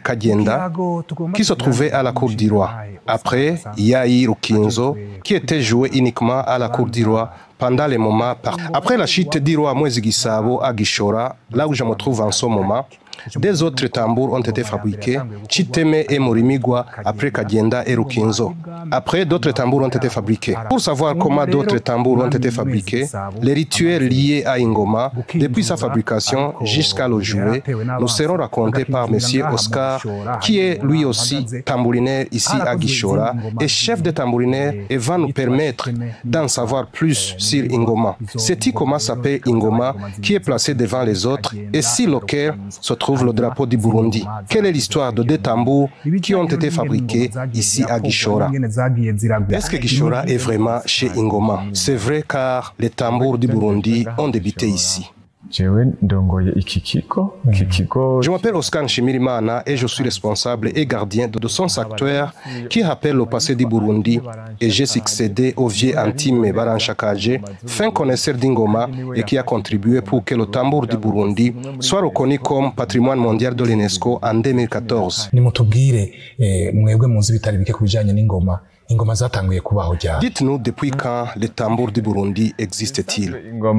Kagenda, qui se trouvait à la cour du roi. Après, il y a eu Rukinzo, qui était joué uniquement à la cour du roi pendant les moments. Après la chute du roi Mwezi Gisabo à Gishora, là où je me trouve en ce moment, des autres tambours ont été fabriqués, Chiteme et Morimigwa, après Kagenda et Rukinzo. Après, d'autres tambours ont été fabriqués. Pour savoir comment d'autres tambours ont été fabriqués, les rituels liés à Ingoma, depuis sa fabrication jusqu'à le jouer, nous seront racontés par M. Oscar, qui est lui aussi tambourinaire ici à Gishora et chef de tambourinaire, et va nous permettre d'en savoir plus sur Ingoma. C'est comment s'appelle Ingoma, qui est placé devant les autres et sur lequel se trouve le drapeau du Burundi. Quelle est l'histoire de deux tambours qui ont été fabriqués ici à Gishora? Est-ce que Gishora est vraiment chez Ingoma? C'est vrai car les tambours du Burundi ont débuté ici. Je m'appelle Oscar Nshimirimana et je suis responsable et gardien de son sanctuaire qui rappelle le passé du Burundi, et j'ai succédé au vieux Antime Baranshakaje, fin connaisseur d'Ingoma et qui a contribué pour que le tambour du Burundi soit reconnu comme patrimoine mondial de l'UNESCO en 2014. Dites-nous depuis quand les tambours du Burundi existent-ils?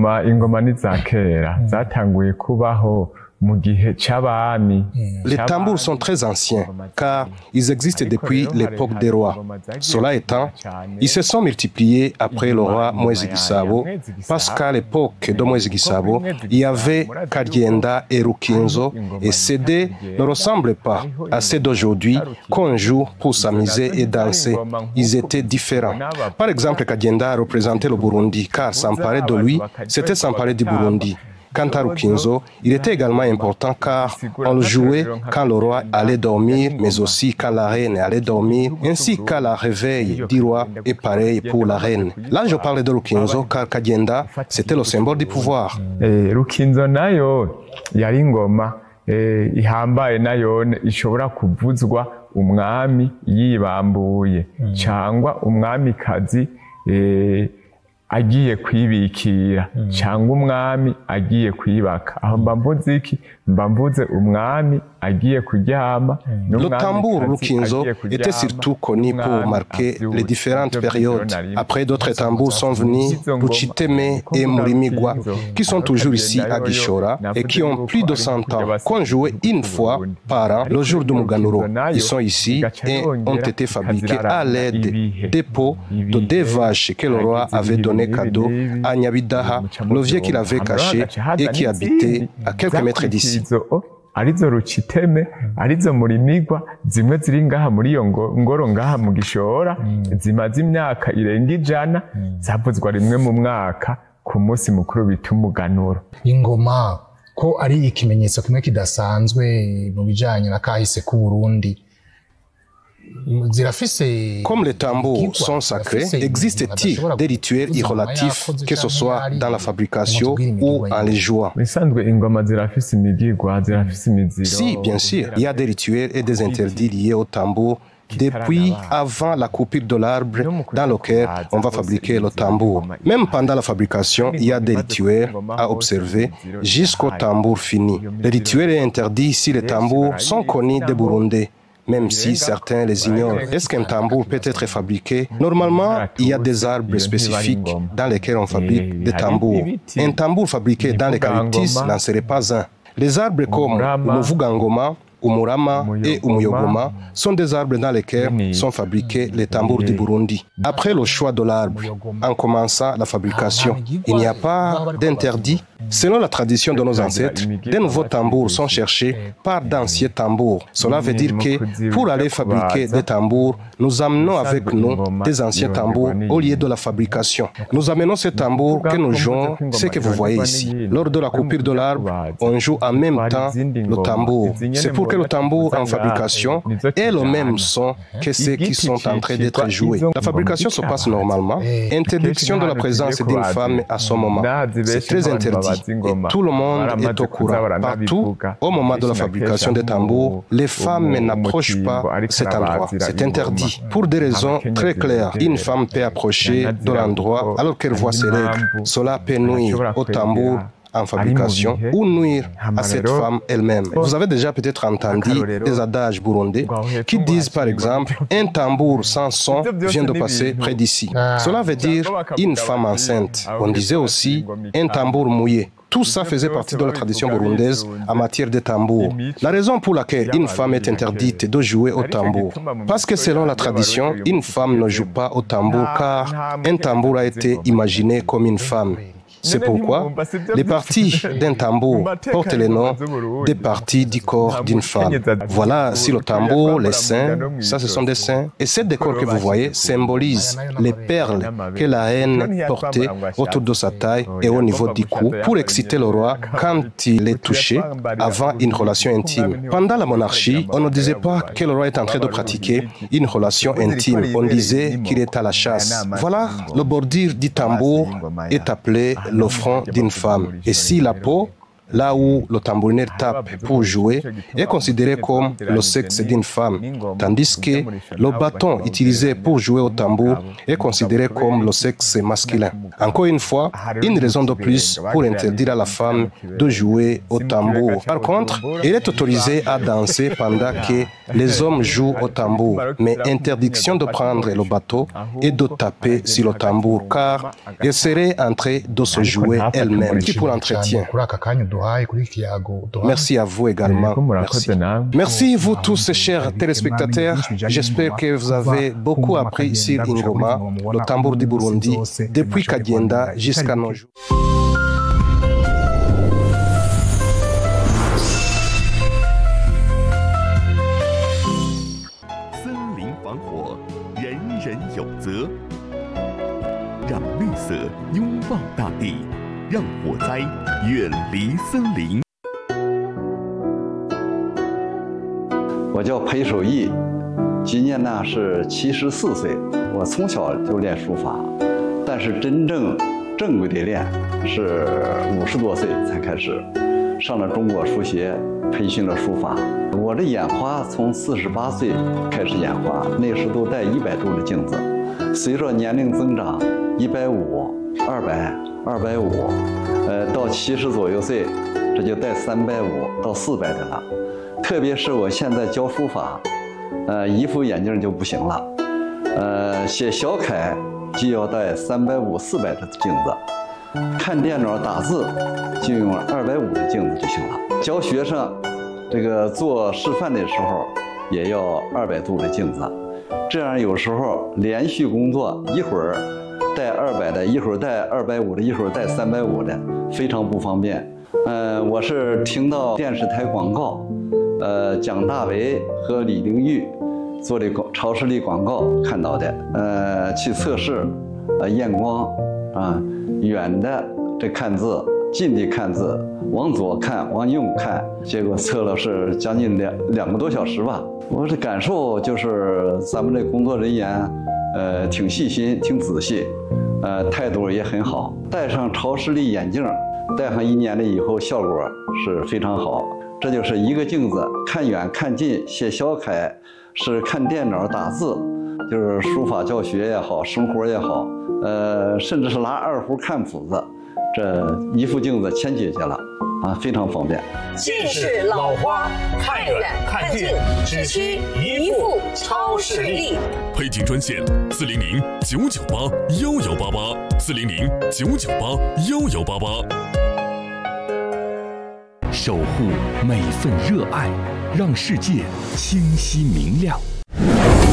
Les tambours sont très anciens car ils existent depuis l'époque des rois. Cela étant, ils se sont multipliés après le roi Mwezi Gisabo parce qu'à l'époque de Mwezi Gisabo, il y avait Kagenda et Rukinzo et ces deux ne ressemblent pas à ceux d'aujourd'hui qu'on joue pour s'amuser et danser. Ils étaient différents. Par exemple, Kagenda représentait le Burundi car s'emparer de lui, c'était s'emparer du Burundi. Quant à Rukinzo, il était également important car on le jouait quand le roi allait dormir, mais aussi quand la reine allait dormir, ainsi qu'à la réveil du roi est pareil pour la reine. Là, je parle de Rukinzo car Kagenda, c'était le symbole du pouvoir. Rukinzo nayo yari ingoma ihambaye nayo ishobora kuvuzwa umwami yibambuye cyangwa umwamikazi agiye kwibikira cyangwa umwami agiye kwibaka. Aho mbamvuze iki? Mbamvuze umwami agiye kuryama. Le tambour Rukinzo était surtout connu pour marquer les différentes périodes. Après, d'autres tambours sont venus, Ruchiteme et Murimigwa, qui sont toujours ici à Gishora et qui ont plus de 100 ans, qu'on jouait une fois par an le jour du Muganuro. Ils sont ici et ont été fabriqués à l'aide des peaux de deux vaches que le roi avait donné cadeau à Nyabidaha, le vieux qu'il avait caché et qui habitait à quelques mètres d'ici. Arizo Ruchiteme, arizo Murimigwa, zimwe ziri ngaha muri iyo ngoro ngaha mu Gishora, zimaze imyaka irenga 100, zavuzwa rimwe mu mwaka ku munsi mukuru bita umuganuro. Ingoma ko ari ikimenyetso kimwe kidasanzwe mu bijanye na kahise ku Burundi. Comme les tambours sont sacrés, existe-t-il des rituels relatifs, que ce soit dans la fabrication ou en les jouant? Si, bien sûr, il y a des rituels et des interdits liés au tambour depuis avant la coupure de l'arbre dans lequel on va fabriquer le tambour. Même pendant la fabrication, il y a des rituels à observer jusqu'au tambour fini. Les rituels et interdits si les tambours sont connus des Burundais, même si certains les ignorent. Est-ce qu'un tambour peut être fabriqué? Normalement, il y a des arbres spécifiques dans lesquels on fabrique des tambours. Un tambour fabriqué dans l'eucalyptus n'en serait pas un. Les arbres comme Umuvugangoma, Umurama et Umuyogoma sont des arbres dans lesquels sont fabriqués les tambours du Burundi. Après le choix de l'arbre, en commençant la fabrication, il n'y a pas d'interdit. Selon la tradition de nos ancêtres, des nouveaux tambours sont cherchés par d'anciens tambours. Cela veut dire que pour aller fabriquer des tambours, nous amenons avec nous des anciens tambours au lieu de la fabrication. Nous amenons ces tambours que nous jouons, ce que vous voyez ici. Lors de la coupure de l'arbre, on joue en même temps le tambour. C'est pour que le tambour en fabrication ait le même son que ceux qui sont en train d'être joués. La fabrication se passe normalement. Interdiction de la présence d'une femme à ce moment. C'est très interdit. Et tout le monde est au courant. Partout, au moment de la fabrication des tambours, les femmes n'approchent pas cet endroit. C'est interdit. Pour des raisons très claires, une femme peut approcher de l'endroit alors qu'elle voit ses règles. Cela peut nuire au tambour en fabrication ou nuire à cette femme elle-même. Vous avez déjà peut-être entendu des adages burundais qui disent par exemple « un tambour sans son vient de passer près d'ici ». Cela veut dire une femme enceinte. On disait aussi « un tambour mouillé ». Tout ça faisait partie de la tradition burundaise en matière de tambour. La raison pour laquelle une femme est interdite de jouer au tambour, parce que selon la tradition, une femme ne joue pas au tambour car un tambour a été imaginé comme une femme. C'est pourquoi les parties d'un tambour portent le nom des parties du corps d'une femme. Voilà, si le tambour, les seins, ça ce sont des seins. Et ce décor que vous voyez symbolise les perles que la reine portait autour de sa taille et au niveau du cou pour exciter le roi quand il est touché avant une relation intime. Pendant la monarchie, on ne disait pas que le roi est en train de pratiquer une relation intime. On disait qu'il est à la chasse. Voilà, le bordure du tambour est appelé le front d'une femme. Et si la peau, là où le tambourinier tape pour jouer, est considéré comme le sexe d'une femme, tandis que le bâton utilisé pour jouer au tambour est considéré comme le sexe masculin. Encore une fois, une raison de plus pour interdire à la femme de jouer au tambour. Par contre, elle est autorisée à danser pendant que les hommes jouent au tambour, mais interdiction de prendre le bateau et de taper sur le tambour, car elle serait en train de se jouer elle-même. Qui pour l'entretien. Merci à vous également. Merci. Merci vous tous, chers téléspectateurs. J'espère que vous avez beaucoup appris sur Ingoma, le tambour du Burundi, depuis Kadienda jusqu'à nos jours. 我叫裴守义，今年呢是74岁。我从小就练书法，但是真正正规的练是50多岁才开始，上了中国书协，培训了书法。我这眼花从48岁开始眼花，那时都戴100度的镜子，随着年龄增长，150、200、250，到70左右岁，这就戴350到400的了。特别是我现在教书法，一副眼镜就不行了，写小楷就要戴350、400的镜子，看电脑打字就用250的镜子就行了。教学生这个做示范的时候也要200度的镜子，这样有时候连续工作一会儿戴200的，一会儿戴250的，一会儿戴350的，非常不方便。我是听到电视台广告，蒋大为和李玲玉做的超视力广告看到的，去测试，验光，远的这看字，近的看字，往左看，往右看，结果测了是将近两个多小时吧。我的感受就是咱们这工作人员，挺细心，挺仔细，态度也很好。戴上超视力眼镜，戴上1年了以后，效果是非常好。这就是一个镜子，看远看近，写小楷，是看电脑打字，就是书法教学也好，生活也好，甚至是拿二胡看谱子，这一副镜子全解决了，非常方便。 近视老花，看远看近，只需一副超视力。 配镜专线400-998-1188，400-998-1188。守护每份热爱，让世界清晰明亮。